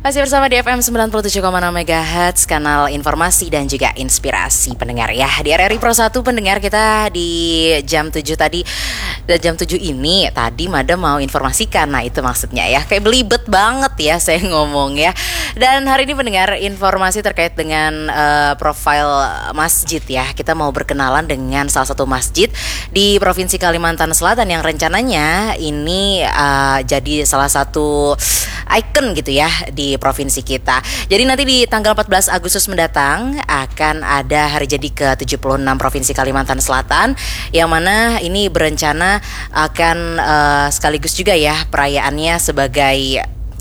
Masih bersama di FM 97,6 MHz, kanal informasi dan juga inspirasi pendengar ya. Di RRI Pro 1 pendengar kita di jam 7 tadi. Dan jam 7 ini tadi Madam mau informasikan. Nah itu maksudnya ya, kayak belibet banget ya saya ngomong ya. Dan hari ini pendengar informasi terkait dengan profil masjid ya. Kita mau berkenalan dengan salah satu masjid di Provinsi Kalimantan Selatan yang rencananya ini jadi salah satu ikon gitu ya di provinsi kita. Jadi nanti di tanggal 14 Agustus mendatang akan ada hari jadi ke-76 Provinsi Kalimantan Selatan, yang mana ini berencana akan sekaligus juga ya perayaannya sebagai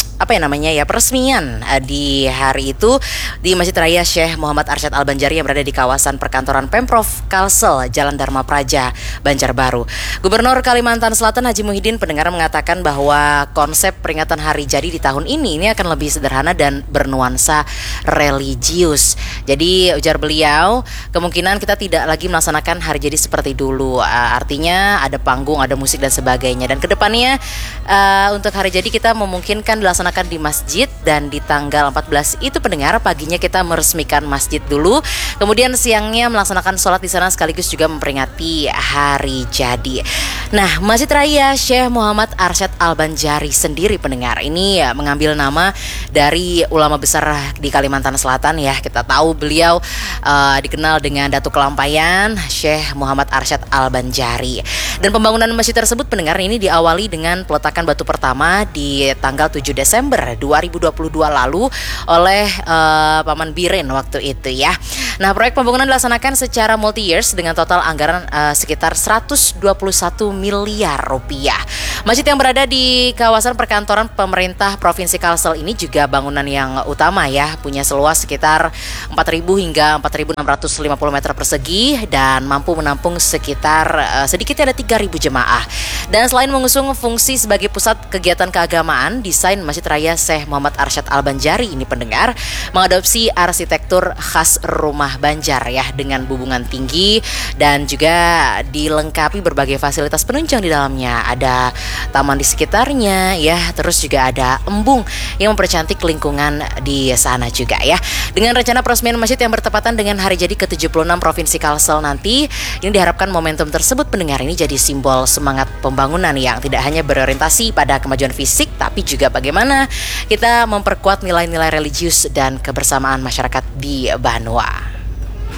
peresmian di hari itu di Masjid Raya Syekh Muhammad Arsyad Al-Banjari yang berada di kawasan perkantoran Pemprov Kalsel, Jalan Dharma Praja, Banjarbaru. Gubernur Kalimantan Selatan Haji Muhyiddin pendengar mengatakan bahwa konsep peringatan hari jadi di tahun ini akan lebih sederhana dan bernuansa religius. Jadi ujar beliau, kemungkinan kita tidak lagi melaksanakan hari jadi seperti dulu. Artinya ada panggung, ada musik dan sebagainya. Dan kedepannya untuk hari jadi kita memungkinkan dilaksanakan di masjid, dan di tanggal 14 itu pendengar paginya kita meresmikan masjid dulu, kemudian siangnya melaksanakan sholat di sana sekaligus juga memperingati hari jadi. Nah, Masjid Raya Syekh Muhammad Arsyad Al-Banjari sendiri pendengar ini mengambil nama dari ulama besar di Kalimantan Selatan ya. Kita tahu beliau dikenal dengan Datuk Kelampaian Syekh Muhammad Arsyad Al-Banjari. Dan pembangunan masjid tersebut pendengar ini diawali dengan peletakan batu pertama di tanggal 7 Desember 2022 lalu oleh Paman Biren waktu itu ya. Nah, proyek pembangunan dilaksanakan secara multi years dengan total anggaran sekitar 121 miliar rupiah. Masjid yang berada di kawasan perkantoran pemerintah Provinsi Kalsel ini juga bangunan yang utama ya, punya seluas sekitar 4.000 hingga 4.650 meter persegi dan mampu menampung sekitar sedikitnya ada 3.000 jemaah. Dan selain mengusung fungsi sebagai pusat kegiatan keagamaan, desain Masjid Raya Syekh Muhammad Arsyad Al-Banjari ini pendengar mengadopsi arsitektur khas rumah Banjar ya, dengan bubungan tinggi dan juga dilengkapi berbagai fasilitas penunjang di dalamnya. Ada taman di sekitarnya ya, terus juga ada embung yang mempercantik lingkungan di sana juga ya. Dengan rencana peresmian masjid yang bertepatan dengan hari jadi ke-76 Provinsi Kalsel nanti, ini diharapkan momentum tersebut pendengar ini jadi simbol semangat pembangunan yang tidak hanya berorientasi pada kemajuan fisik, tapi juga bagaimana kita memperkuat nilai-nilai religius dan kebersamaan masyarakat di Banua.